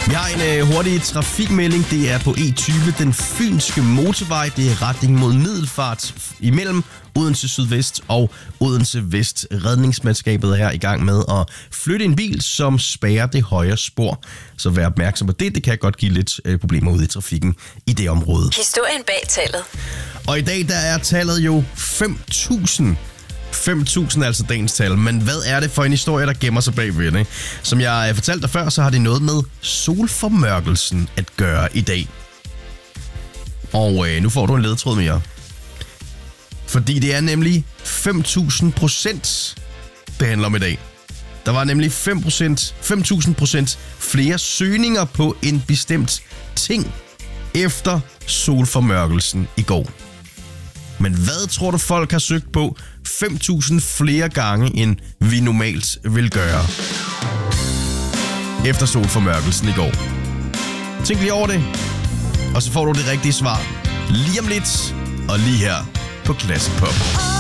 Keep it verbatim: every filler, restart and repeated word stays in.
Vi har en øh, hurtig trafikmelding. Det er på E tyve, den fynske motorvej. Det er retning mod Middelfart imellem Odense Sydvest og Odense Vest. Redningsmandskabet er her i gang med at flytte en bil, som spærrer det højre spor. Så vær opmærksom på det. Det kan godt give lidt øh, problemer ude i trafikken i det område. Historien bag tallet. Og i dag der er tallet jo fem tusind. fem tusind er altså dagens tal, men hvad er det for en historie, der gemmer sig bagved det? Som jeg fortalte dig før, så har det noget med solformørkelsen at gøre i dag. Og øh, nu får du en ledetråd mere. Fordi det er nemlig fem tusind procent, det handler om i dag. Der var nemlig fem procent, fem tusind procent flere søgninger på en bestemt ting efter solformørkelsen i går. Men hvad tror du, folk har søgt på fem tusind flere gange, end vi normalt vil gøre efter solformørkelsen i går? Tænk lige over det, og så får du det rigtige svar lige om lidt, og lige her på Classic Pop.